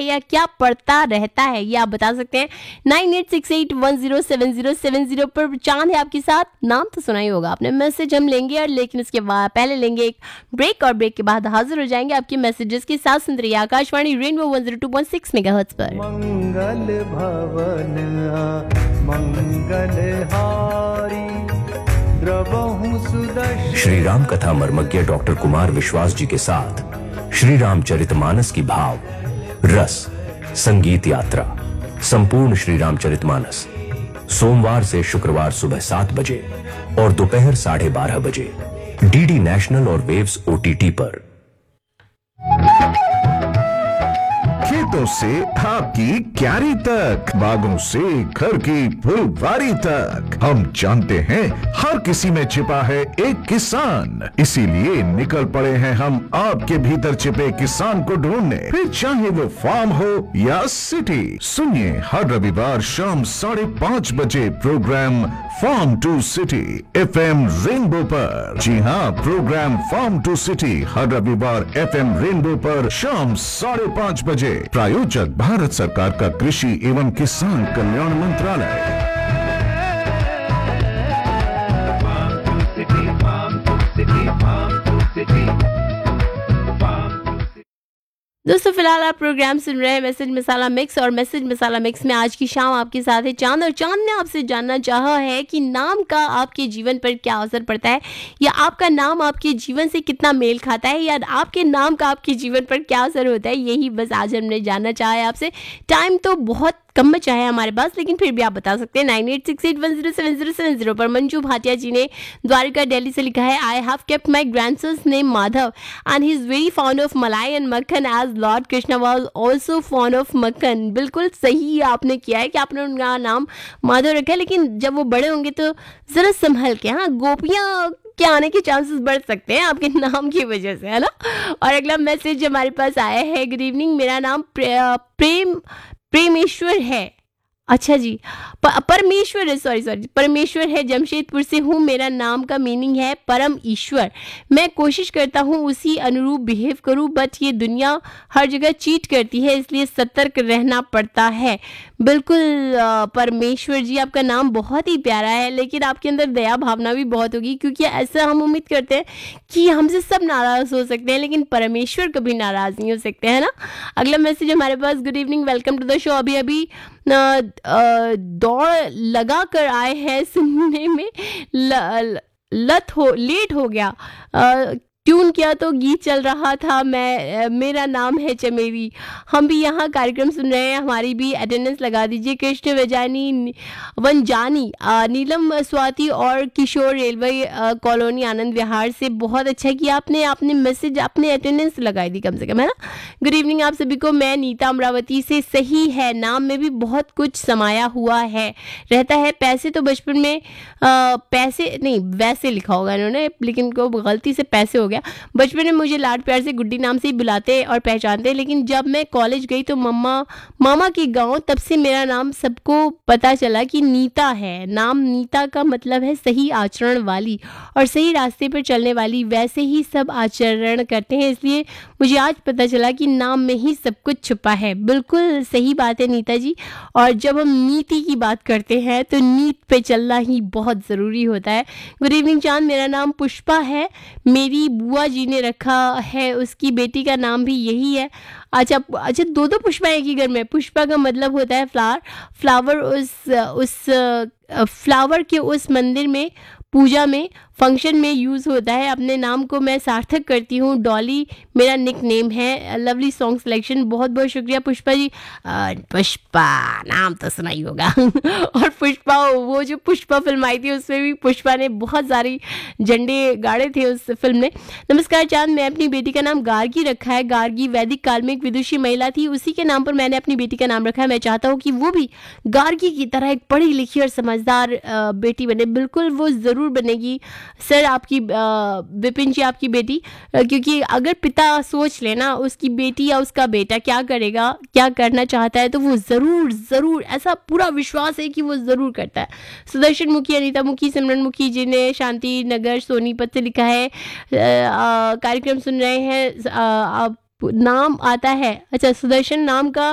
या क्या पड़ता रहता है, ये आप बता सकते हैं 9868107070 पर। चांद है आपके साथ, नाम तो सुना ही होगा आपने, मैसेज हम लेंगे और लेकिन उसके बाद पहले लेंगे एक ब्रेक और ब्रेक के बाद हाजिर हो जाएंगे आपके मैसेजेस के साथ। सुन रही है आकाशवाणी रेनबो 102.6 मेगाहर्ट्ज पर। मंगल भवन मंगल हारी द्रवहु सुदर्शन। श्री राम कथा मर्मज्ञ डॉक्टर कुमार विश्वास जी के साथ श्री रामचरितमानस की भाव रस संगीत यात्रा संपूर्ण श्री रामचरितमानस सोमवार से शुक्रवार सुबह 7 बजे और दोपहर 12:30 बजे डीडी नेशनल और वेव्स ओटीटी पर। खेतों से आपकी क्यारी तक, बागों से घर की फुलवारी तक, हम जानते हैं हर किसी में छिपा है एक किसान। इसीलिए निकल पड़े हैं हम आपके भीतर छिपे किसान को ढूंढने, फिर चाहे वो फार्म हो या सिटी। सुनिए हर रविवार शाम 5:30 बजे programme farm to city FM rainbow पर। जी हाँ, प्रोग्राम फार्म टू सिटी हर रविवार FM रेनबो पर शाम 5:30 बजे। प्रायोजक भारत सरकार का कृषि एवं किसान कल्याण मंत्रालय। दोस्तों फिलहाल आप प्रोग्राम सुन रहे हैं मैसेज मसाला मिक्स, और मैसेज मसाला मिक्स में आज की शाम आपके साथ है चांद। और चांद ने आपसे जानना चाहा है कि नाम का आपके जीवन पर क्या असर पड़ता है, या आपका नाम आपके जीवन से कितना मेल खाता है, या आपके नाम का आपके जीवन पर क्या असर होता है। यही बस आज हमने जानना चाहा है आपसे। टाइम तो बहुत कम बचा है हमारे पास, लेकिन फिर भी आप बता सकते हैं 9868107070 पर। मंजू भाटिया जी ने द्वारिका दिल्ली से लिखा है, I have kept my ग्रैंडसन्स name Madhav and he is very fond of मलाई एंड मक्खन as Lord Krishna was also fond of मक्खन। बिल्कुल सही आपने किया है कि आपने उनका नाम माधव रखा है, लेकिन जब वो बड़े होंगे तो जरा संभल के, हाँ, गोपियाँ के आने के चांसेस बढ़ सकते हैं आपके नाम की वजह से, है ना। और अगला मैसेज हमारे पास आया है, गुड इवनिंग, मेरा नाम प्रेमेश्वर है। अच्छा जी, परमेश्वर है, सॉरी परमेश्वर है, जमशेदपुर से हूँ। मेरा नाम का मीनिंग है परम ईश्वर। मैं कोशिश करता हूँ उसी अनुरूप बिहेव करूँ, बट ये दुनिया हर जगह चीट करती है, इसलिए सतर्क रहना पड़ता है। बिल्कुल परमेश्वर जी, आपका नाम बहुत ही प्यारा है, लेकिन आपके अंदर दया भावना भी बहुत होगी, क्योंकि ऐसा हम उम्मीद करते हैं कि हमसे सब नाराज हो सकते हैं, लेकिन परमेश्वर कभी नाराज नहीं हो सकते, है ना। अगला मैसेज हमारे पास, good evening, welcome to the show. अभी दौड़ लगा कर आए हैं, सुनने में लेट हो गया। ट्यून किया तो गीत चल रहा था, मेरा नाम है चमेली। हम भी यहाँ कार्यक्रम सुन रहे हैं, हमारी भी अटेंडेंस लगा दीजिए। कृष्ण वंजानी, नीलम स्वाति और किशोर, रेलवे कॉलोनी आनंद विहार से। बहुत अच्छा किया आपने मैसेज, आपने अटेंडेंस लगाई दी कम से कम, है ना। गुड इवनिंग आप सभी को। मैं नीता अमरावती से। सही है, नाम में भी बहुत कुछ समाया हुआ है रहता है। पैसे तो बचपन में पैसे नहीं, वैसे लिखा होगा इन्होंने, लेकिन को गलती से पैसे हो गया। बचपन में मुझे लाड प्यार से गुड्डी नाम से ही बुलाते और पहचानते, लेकिन जब मैं कॉलेज गई तो मामा के गांव, तब से मेरा नाम सबको पता चला कि नीता है। नाम नीता का मतलब है सही आचरण वाली और सही रास्ते पर चलने वाली। वैसे ही सब आचरण करते हैं, इसलिए मुझे आज पता चला कि नाम में ही सब कुछ छुपा है। बिल्कुल सही बात है नीता जी। और जब हम नीति की बात करते हैं तो नीत पे चलना ही बहुत ज़रूरी होता है। गुड इवनिंग चांद, मेरा नाम पुष्पा है। मेरी बुआ जी ने रखा है, उसकी बेटी का नाम भी यही है। अच्छा, दो पुष्पा एक ही घर में। पुष्पा का मतलब होता है फ्लावर। उस फ्लावर के उस मंदिर में पूजा में फंक्शन में यूज़ होता है। अपने नाम को मैं सार्थक करती हूँ। डॉली मेरा निक नेम है। लवली सॉन्ग सिलेक्शन, बहुत बहुत शुक्रिया पुष्पा जी। पुष्पा नाम तो सुना ही होगा और पुष्पा, वो जो पुष्पा फिल्म आई थी उसमें भी पुष्पा ने बहुत सारी झंडे गाड़े थे उस फिल्म ने। नमस्कार चांद, मैं अपनी बेटी का नाम गार्गी रखा है। गार्गी वैदिक काल में एक विदुषी महिला थी, उसी के नाम पर मैंने अपनी बेटी का नाम रखा है। मैं चाहता हूँ कि वो भी गार्गी की तरह एक पढ़ी लिखी और समझदार बेटी बने। बिल्कुल वो ज़रूर बनेगी सर, आपकी विपिन जी, आपकी बेटी, क्योंकि अगर पिता सोच लेना उसकी बेटी या उसका बेटा क्या करेगा, क्या करना चाहता है, तो वो ज़रूर ऐसा पूरा विश्वास है कि वो ज़रूर करता है। सुदर्शन मुखी, अनीता मुखी, सिमरन मुखी जी ने शांति नगर सोनीपत से लिखा है। कार्यक्रम सुन रहे हैं, नाम आता है। अच्छा, सुदर्शन नाम का